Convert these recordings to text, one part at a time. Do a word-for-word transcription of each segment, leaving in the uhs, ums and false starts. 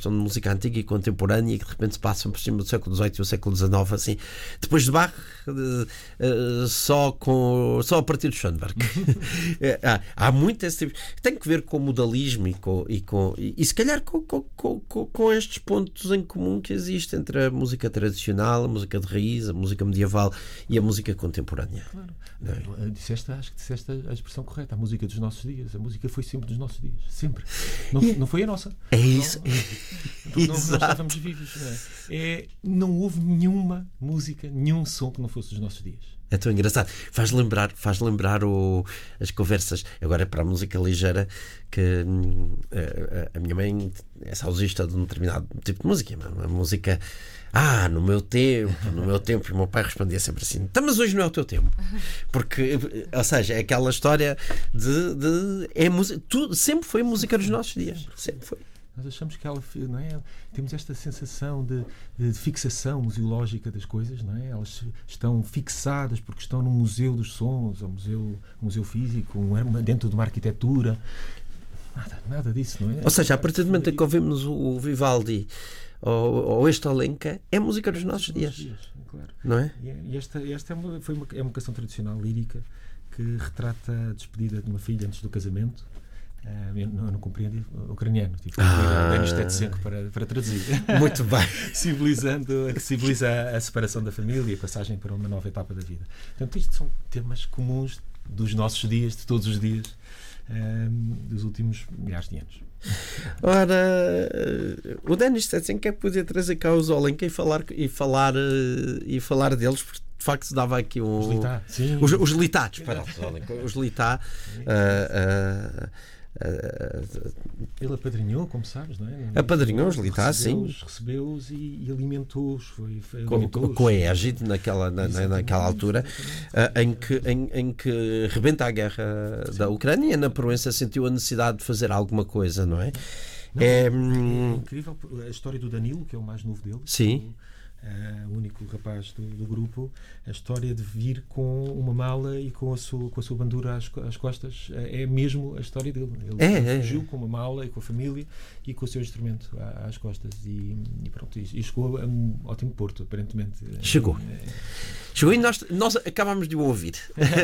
gostam de música antiga e contemporânea e que de repente se passam por cima do século dezoito e o século dezanove, assim, depois de Bach, uh, uh, só, com, só a partir de Schoenberg. há, há muito esse tipo. Tem que ver com o modalismo e, com, e, com, e, e se calhar com, com, com, com, com estes pontos em comum que existem entre a música tradicional, a música de raiz, a música medieval e a música contemporânea. Claro. É? Disseste, acho que disseste a expressão correta, a música dos nossos dias. A música foi sempre dos nossos dias, sempre. Não, e... não foi a nossa. É isso. Não, não, não estávamos vivos. Não, é? É, não houve nenhuma música, nenhum som que não fosse dos nossos dias. É tão engraçado. Faz lembrar, faz lembrar o, as conversas, agora para a música ligeira, que hum, a, a minha mãe é saudosista de um determinado tipo de música, uma, uma música. Ah, no meu tempo, no meu tempo, e o meu pai respondia sempre assim: então, mas hoje não é o teu tempo. Porque, ou seja, é aquela história de. de é música, tudo, sempre foi música dos nossos dias. Sempre foi. Nós achamos que ela, não é? Temos esta sensação de, de fixação museológica das coisas, não é? Elas estão fixadas porque estão no museu dos sons, ou museu, museu físico, dentro de uma arquitetura. Nada, nada disso, não é? Ou seja, a partir do momento em que ouvimos o Vivaldi ou, ou este Alenca, é música dos nossos dias. dias claro. Não é? E esta, esta é, uma, foi uma, é uma canção tradicional lírica que retrata a despedida de uma filha antes do casamento. Uh, eu não, não compreendo o ucraniano, tive que ah. Denis Stetsenko para, para traduzir. Muito bem. Simbolizando, simboliza a, a separação da família e a passagem para uma nova etapa da vida. Portanto, isto são temas comuns dos nossos dias, de todos os dias, um, dos últimos milhares de anos. Ora, o Denis Stetsenko é que podia trazer cá os Olenka e falar, e, falar, e falar deles, porque de facto se dava aqui um. Os Litá, sim. Os, os Litá, espera, os Litá. Uh, uh, Ele apadrinhou, como sabes, não é? Apadrinhou os Litá, sim. Recebeu-os e, e alimentou-os. Foi, foi, com, alimentou-os. Com a égide naquela, na, naquela altura, uh, em, que, em, em que rebenta a guerra sim. da Ucrânia, e na Proença sentiu a necessidade de fazer alguma coisa, não é? Não, é, é, é incrível a história do Danilo, que é o mais novo dele. Sim. Uh, o único rapaz do, do grupo, a história de vir com uma mala e com a sua, com a sua bandura às, às costas, uh, é mesmo a história dele. Ele é, fugiu é. com uma mala e com a família e com o seu instrumento às costas e, e pronto, e, e chegou a um ótimo porto, aparentemente. Chegou. É, Chegou e nós, nós acabámos de o ouvir.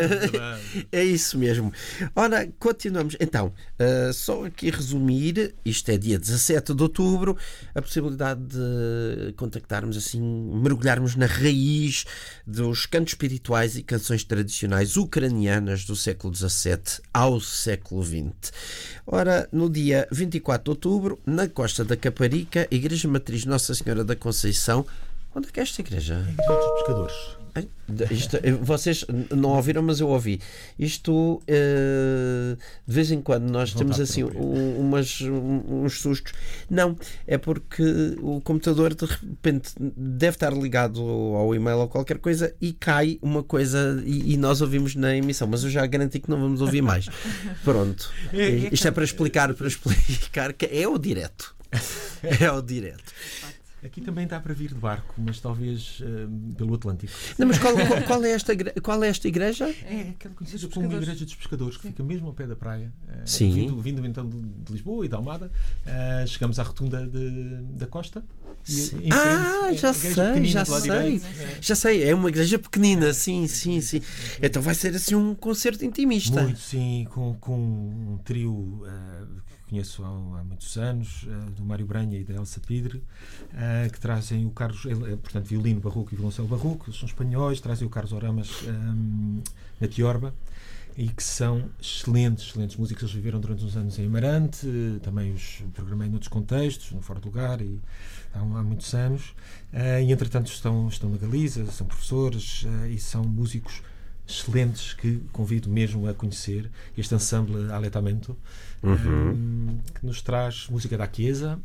É isso mesmo. Ora, continuamos. Então, uh, só aqui resumir, isto é dia dezassete de outubro, a possibilidade de contactarmos assim, mergulharmos na raiz dos cantos espirituais e canções tradicionais ucranianas do século dezassete ao século vinte. Ora, no dia vinte e quatro de outubro, na Costa da Caparica, Igreja Matriz Nossa Senhora da Conceição. Onde é que é esta igreja? A Igreja dos Pescadores. Isto, vocês não ouviram, mas eu ouvi. Isto, uh, de vez em quando, nós não temos assim um, umas, um, uns sustos. Não, é porque o computador, de repente, deve estar ligado ao e-mail ou qualquer coisa e cai uma coisa e, e nós ouvimos na emissão. Mas eu já garanti que não vamos ouvir mais. Pronto. É, é Isto que... é para explicar, para explicar que é o direto. É o direto. Aqui também dá para vir de barco, mas talvez uh, pelo Atlântico. Não, mas qual, qual, qual, é esta, qual é esta igreja? É aquela conhecida como Igreja dos Pescadores, que fica mesmo ao pé da praia. Uh, Sim. Vindo, vindo então de Lisboa e da Almada, uh, chegamos à rotunda de, da Costa. E, ah, já sei, já sei. Já sei, é uma igreja pequenina, sim, sim, sim. Então vai ser assim um concerto intimista. Muito, sim, com, com um trio uh, que conheço há, há muitos anos, uh, do Mário Branha e da Elsa Pidre, uh, que trazem o Carlos, uh, portanto, violino barroco e violoncelo barroco, são espanhóis, trazem o Carlos Oramas um, na tiorba, e que são excelentes, excelentes músicos. Eles viveram durante uns anos em Amarante, também os programei noutros contextos, no Fora do Lugar, e há, há muitos anos, uh, e entretanto estão, estão na Galiza, são professores uh, e são músicos excelentes que convido mesmo a conhecer este ensemble Aletamento, uhum. um, que nos traz música da Chiesa,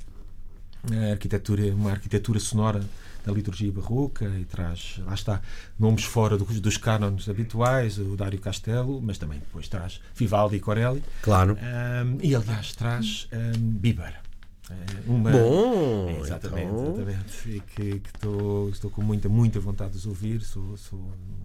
a arquitetura, uma arquitetura sonora da liturgia barroca, e traz, lá está, nomes fora do, dos cânones habituais, o Dário Castelo, mas também depois traz Vivaldi e Corelli. Claro. Um, e aliás traz um, Bieber. Uma, Bom! É, exatamente, então... exatamente. E que, que tô, estou com muita, muita vontade de os ouvir. Sou, sou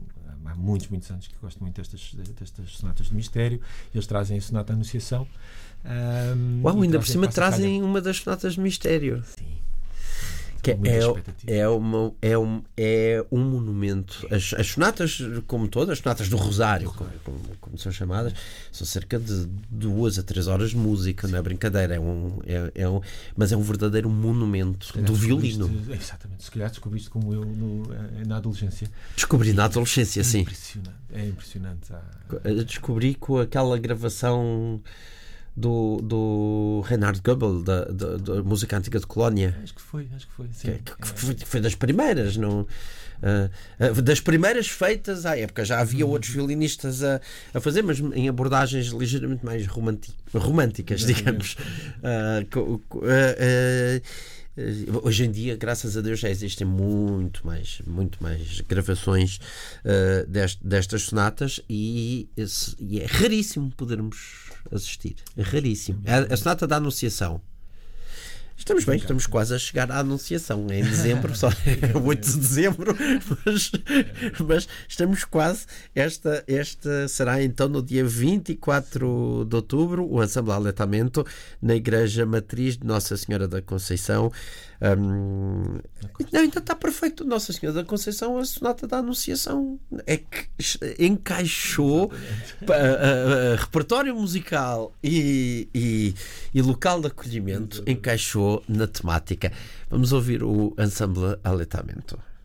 há muitos, muitos anos que eu gosto muito destas, destas sonatas de mistério. Eles trazem a sonata Anunciação. Um, Uau, ainda por cima trazem uma das sonatas de mistério. Sim. Que é, é, uma, é, um, é um monumento. As, as sonatas, como todas, as sonatas do Rosário, como, como, como são chamadas, são cerca de duas a três horas de música, não é brincadeira. É um, é, é um, mas é um verdadeiro monumento do violino. Exatamente, se calhar descobriste como eu no, na adolescência. Descobri na adolescência, é sim. Impressionante, é impressionante. Ah. Descobri com aquela gravação do, do Reinhard Goebel, da, da, da música antiga de Colónia. Acho que foi, acho que foi. Sim. Que, que foi, foi das primeiras, não? Uh, uh, das primeiras feitas à época. Já havia uhum. outros violinistas a, a fazer, mas em abordagens ligeiramente mais românti- românticas, digamos. Uh, uh, uh, uh, hoje em dia, graças a Deus, já existem muito mais, muito mais gravações uh, dest, destas sonatas e, esse, e é raríssimo podermos assistir. É raríssimo. A, a sonata da Anunciação. Estamos bem, estamos quase a chegar à Anunciação. É em dezembro, só é oito de dezembro, mas, mas estamos quase. Esta, esta será então no dia vinte e quatro de outubro, o Ensemble Aletamento, na Igreja Matriz de Nossa Senhora da Conceição. Um, não, então está perfeito. Nossa Senhora da Conceição, a sonata da Anunciação é que encaixou a, a, a, repertório musical e, e, e local de acolhimento, encaixou na temática. Vamos ouvir o Ensemble Aletamento.